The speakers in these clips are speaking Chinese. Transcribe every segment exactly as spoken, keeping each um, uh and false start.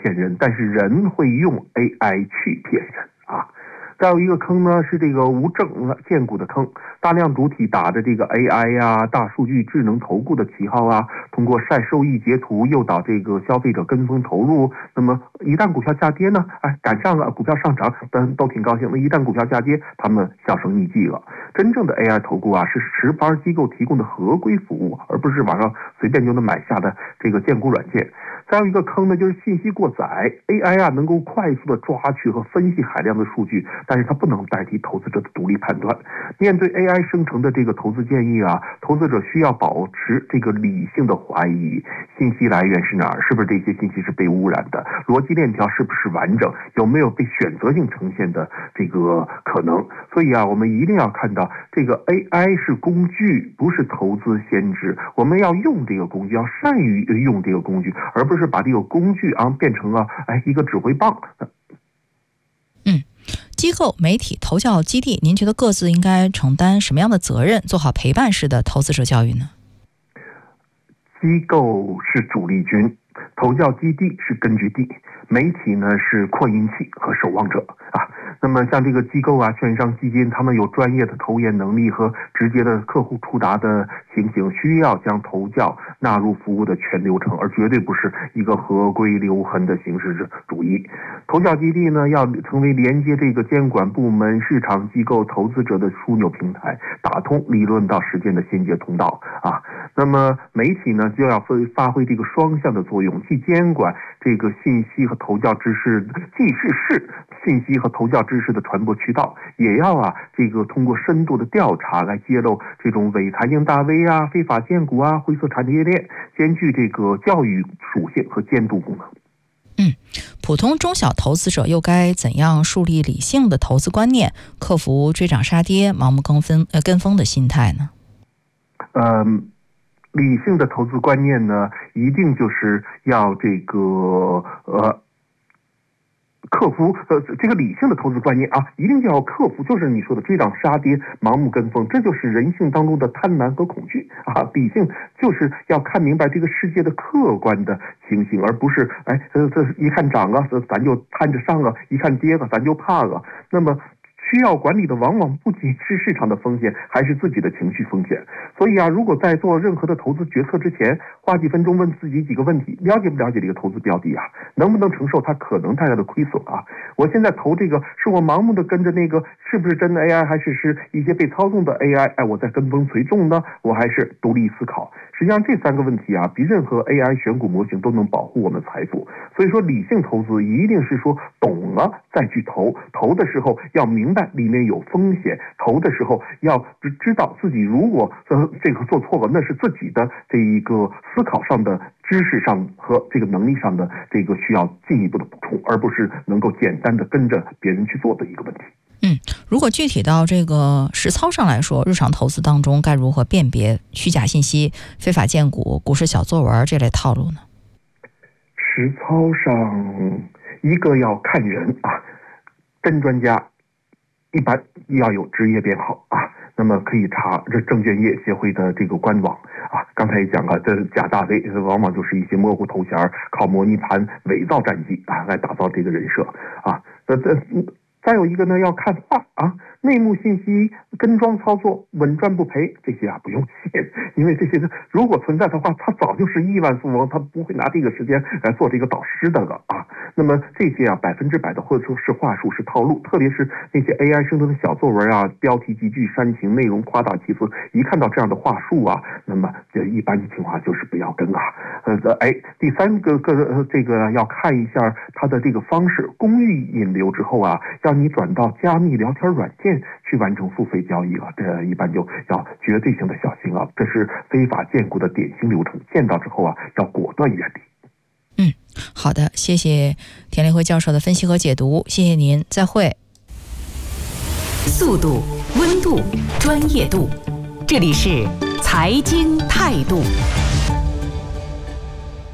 骗人，但是人会用 A I 去骗人啊。再有一个坑呢，是这个无证荐股的坑，大量主体打着这个 A I 呀、啊、大数据、智能投顾的旗号啊，通过晒收益截图诱导这个消费者跟风投入。那么一旦股票下跌呢，哎，赶上了股票上涨，但都挺高兴。那一旦股票下跌，他们销声匿迹了。真正的 A I 投顾啊，是持牌机构提供的合规服务，而不是网上随便就能买下的这个荐股软件。再有一个坑呢，就是信息过载 ，A I 啊能够快速的抓取和分析海量的数据，但是它不能代替投资者的独立判断。面对 A I 生成的这个投资建议啊，投资者需要保持这个理性的怀疑，信息来源是哪儿？是不是这些信息是被污染的？逻辑链条是不是完整？有没有被选择性呈现的这个可能？所以啊，我们一定要看到这个 A I 是工具，不是投资先知。我们要用这个工具，要善于用这个工具，而不是把这个工具啊变成了哎一个指挥棒。 嗯，机构、媒体、投教基地，您觉得各自应该承担什么样的责任，做好陪伴式的投资者教育呢？ 机构是主力军，投教基地是根据地，媒体呢是扩音器和守望者啊。那么像这个机构啊、券商、基金，他们有专业的投研能力和直接的客户触达的情形，需要将投教纳入服务的全流程，而绝对不是一个合规留痕的形式主义。投教基地呢，要成为连接这个监管部门、市场机构、投资者的枢纽平台，打通理论到实践的衔接通道啊。那么媒体呢，就要发挥这个双向的作用，既监管这个信息和投教知识，既是是信息和投教知识的传播渠道，也要啊这个通过深度的调查来揭露这种伪财经大 V 啊、非法荐股啊、灰色产业链，兼具这个教育属性和监督功能。 嗯，普通中小投资者又该怎样树立理性的投资观念，克服追涨杀跌、盲目跟风呃跟风的心态呢？ 嗯。理性的投资观念呢，一定就是要这个呃克服呃这个理性的投资观念啊，一定就要克服，就是你说的追涨杀跌、盲目跟风，这就是人性当中的贪婪和恐惧啊。理性就是要看明白这个世界的客观的情形，而不是哎呃这一看涨啊，咱就贪着上啊；一看跌了，咱就怕了。那么需要管理的往往不仅是市场的风险，还是自己的情绪风险。所以啊，如果在做任何的投资决策之前，花几分钟问自己几个问题：了解不了解这个投资标的啊？能不能承受它可能带来的亏损啊？我现在投这个，是我盲目的跟着那个，是不是真的 A I， 还是是一些被操纵的 A I？ 哎，我在跟风随众呢，我还是独立思考？实际上这三个问题啊，比任何 A I 选股模型都能保护我们财富。所以说，理性投资一定是说懂了再去投，投的时候要明白里面有风险，投的时候要知道自己如果呃这个做错了，那是自己的这一个思考上的、知识上和这个能力上的这个需要进一步的补充，而不是能够简单的跟着别人去做的一个问题。 嗯，如果具体到这个实操上来说，日常投资当中该如何辨别虚假信息、非法荐股、股市小作文这类套路呢？ 实操上，一个要看人啊，真专家一般要有职业编号啊，那么可以查这证券业协会的这个官网啊。刚才也讲了，这假大 V 往往就是一些模糊头衔，靠模拟盘、伪造战绩啊来打造这个人设啊。这这。再有一个呢，要看话啊，内幕信息、跟庄操作、稳赚不赔，这些啊不用信，因为这些如果存在的话，他早就是亿万富翁，他不会拿这个时间来做这个导师的了啊。那么这些啊，百分之百的或者说是话术、是套路，特别是那些 A I 生成的小作文啊，标题极具煽情，内容夸大其词，一看到这样的话术啊，那么这一般情况就是不要跟啊。呃，哎，第三个个呃这个要看一下它的这个方式，公寓引流之后啊，要你转到加密聊天软件去完成付费交易了，这一般就要绝对性的小心啊！这是非法荐股的典型流程，见到之后啊，要果断远离。 嗯，好的，谢谢田立辉教授的分析和解读，谢谢您，再会。 速度、温度、专业度，这里是财经态度。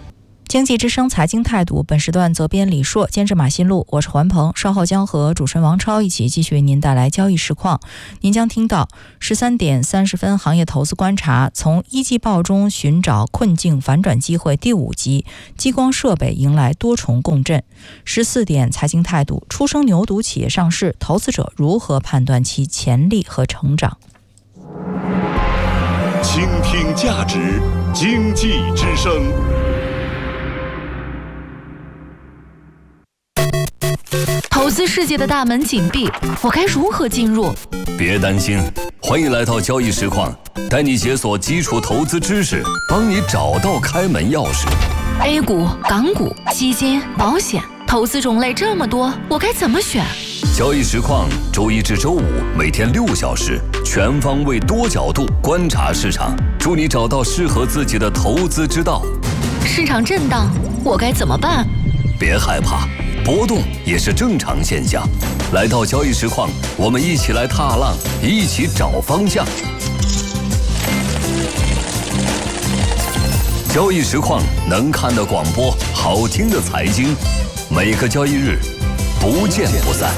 经济之声财经态度，本时段责编李硕，监制马新路，我是环鹏。稍后将和主持人王超一起继续为您带来交易实况。您将听到十三点三十分行业投资观察，从一季报中寻找困境反转机会第五集，激光设备迎来多重共振。十四点财经态度，初生牛犊企业上市，投资者如何判断其潜力和成长？ 倾听价值，经济之声。 投资世界的大门紧闭，我该如何进入？ 别担心，欢迎来到交易实况，带你解锁基础投资知识，帮你找到开门钥匙。 A 股、港股、基金、保险，投资种类这么多，我该怎么选？ 交易实况，周一至周五每天六小时，全方位多角度观察市场，助你找到适合自己的投资之道。 市场震荡，我该怎么办？ 别害怕，波动也是正常现象。来到交易实况，我们一起来踏浪，一起找方向。交易实况能看的广播，好听的财经，每个交易日不见不散。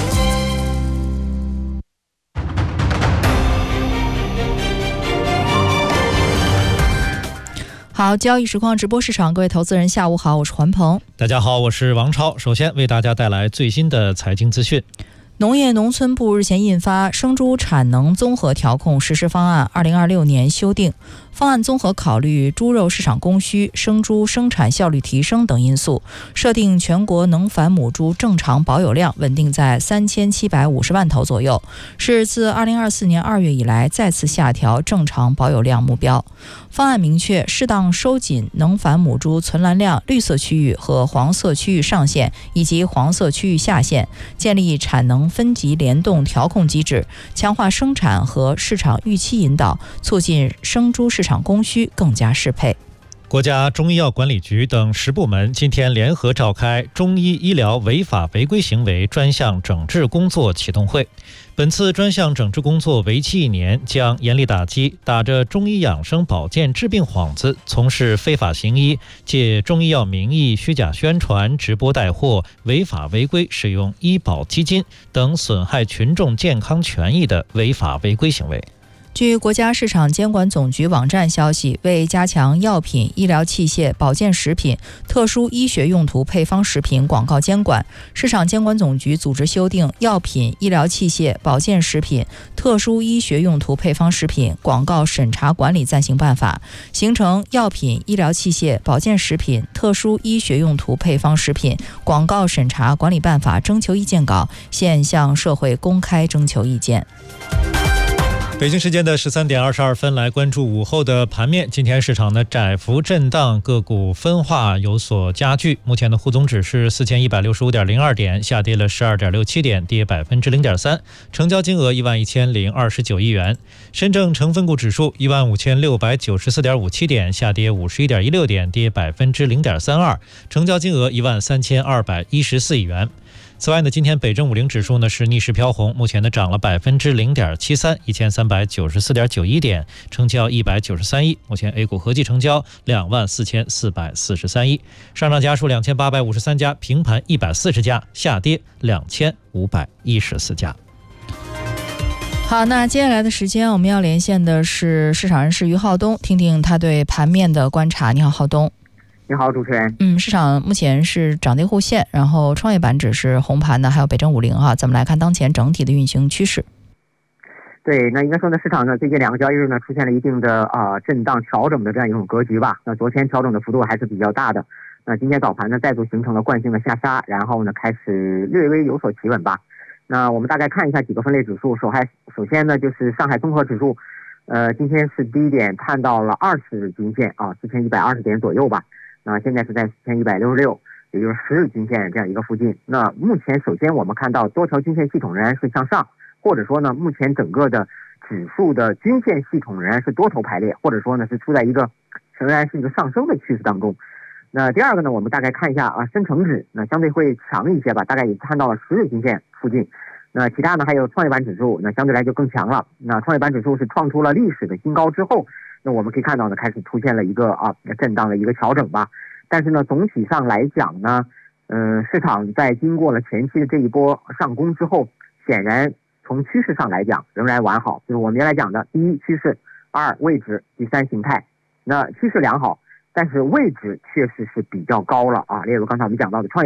好，交易实况直播市场，各位投资人下午好，我是环鹏。 大家好，我是王超。首先为大家带来最新的财经资讯。 农业农村部日前印发《生猪产能综合调控实施方案（二零二六年）》修订，方案综合考虑猪肉市场供需、生猪生产效率提升等因素，设定全国能繁母猪正常保有量稳定在三千七百五十万头左右，是自二零二四年二月以来再次下调正常保有量目标。方案明确，适当收紧能繁母猪存栏量绿色区域和黄色区域上限以及黄色区域下限，建立产能分级联动调控机制，强化生产和市场预期引导，促进生猪市场供需更加适配。 国家中医药管理局等十部门今天联合召开中医医疗违法违规行为专项整治工作启动会。本次专项整治工作为期一年，将严厉打击打着中医养生保健治病幌子从事非法行医、借中医药名义虚假宣传、直播带货、违法违规使用医保基金等损害群众健康权益的违法违规行为。 据国家市场监管总局网站消息，为加强药品、医疗器械、保健食品、特殊医学用途配方食品广告监管，市场监管总局组织修订《药品、医疗器械、保健食品、特殊医学用途配方食品广告审查管理暂行办法》，形成《药品、医疗器械、保健食品、特殊医学用途配方食品广告审查管理办法》征求意见稿，现向社会公开征求意见。 北京时间的十三点二十二分，来关注午后的盘面。今天市场的窄幅震荡，个股分化有所加剧。目前的沪综指是四千一百六十五点零二点，下跌了十二点六七点，跌百分之零点三，成交金额一万一千零二十九亿元。深证成分股指数一万五千六百九十四点五七点，下跌五十一点一六点，跌百分之零点三二，成交金额一万三千二百一十四亿元。此外呢，今天北证五零指数呢是逆势飘红，目前呢涨了百分之零点七三，一千三百九十四点九一点，成交一百九十三亿。目前 A 股合计成交两万四千四百四十三亿，上涨家数两千八百五十三家，平盘一百四十家，下跌两千五百一十四家。 好，那接下来的时间我们要连线的是市场人士于浩东，听听他对盘面的观察。你好，浩东。 你好，主持人。 嗯，市场目前是涨跌互现，然后创业板指是红盘的，还有北证五零哈。咱们来看当前整体的运行趋势。 对，那应该说呢，市场呢最近两个交易日呢出现了一定的啊、呃、震荡调整的这样一种格局吧。那昨天调整的幅度还是比较大的，那今天早盘呢再度形成了惯性的下杀，然后呢开始略微有所企稳吧。那我们大概看一下几个分类指数，首还首先呢就是上海综合指数，呃今天是低点探到了二十日均线啊，四千一百二十点左右吧。那现在是在四千一百六十六，也就是十日均线这样一个附近。那目前首先我们看到多条均线系统仍然是向上，或者说呢，目前整个的指数的均线系统仍然是多头排列，或者说呢是处在一个仍然是一个上升的趋势当中。那第二个呢，我们大概看一下啊，深成指那相对会强一些吧，大概也看到了十日均线附近。那其他呢还有创业板指数，那相对来就更强了。那创业板指数是创出了历史的新高之后，那我们可以看到呢，开始出现了一个啊震荡的一个调整吧。 但是呢，总体上来讲呢，嗯、呃，市场在经过了前期的这一波上攻之后，显然从趋势上来讲仍然完好，就是我们原来讲的第一趋势，二位置，第三形态。那趋势良好，但是位置确实是比较高了啊。例如刚才我们讲到的创业